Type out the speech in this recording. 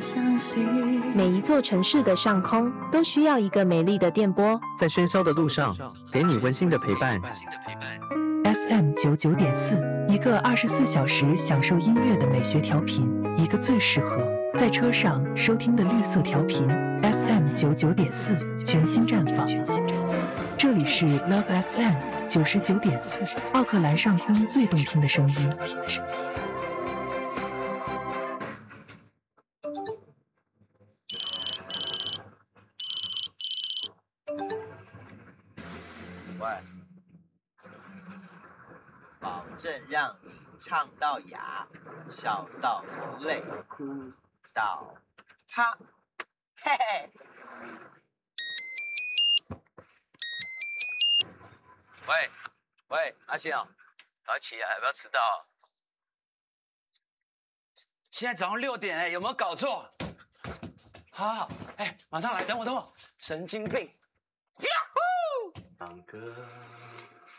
每一座城市的上空都需要一个美丽的电波， 在喧嚣的路上，给你温馨的陪伴。 FM99.4，一个24小时享受音乐的美学调频，一个最适合在车上收听的绿色调频。FM99.4，全新绽放。这里是 Love FM99.4，奥克兰上空最动听的声音。 保证让你唱到哑，笑到流泪，哭到啪，嘿嘿。喂，阿信哦，早起啊，不要迟到。 现在早上6点有没有搞错？好，马上来，等我，神经病！呀呼！ 唱歌